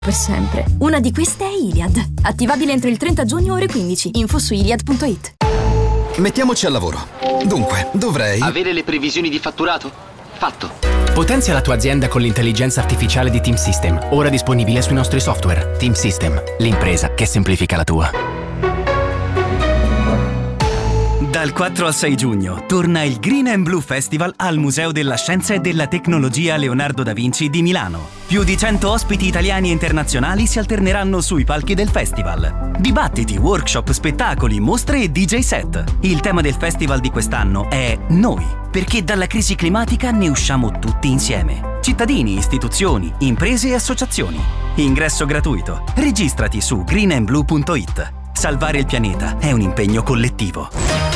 per sempre. Una di queste è Iliad, attivabile entro il 30 giugno ore 15. Info su iliad.it. Mettiamoci al lavoro. Dunque, dovrei avere le previsioni di fatturato? Fatto. Potenzia la tua azienda con l'intelligenza artificiale di Team System, ora disponibile sui nostri software. Team System, l'impresa che semplifica la tua. Dal 4 al 6 giugno torna il Green and Blue Festival al Museo della Scienza e della Tecnologia Leonardo da Vinci di Milano. Più di 100 ospiti italiani e internazionali si alterneranno sui palchi del festival. Dibattiti, workshop, spettacoli, mostre e DJ set. Il tema del festival di quest'anno è Noi, perché dalla crisi climatica ne usciamo tutti insieme. Cittadini, istituzioni, imprese e associazioni. Ingresso gratuito. Registrati su greenandblue.it. Salvare il pianeta è un impegno collettivo.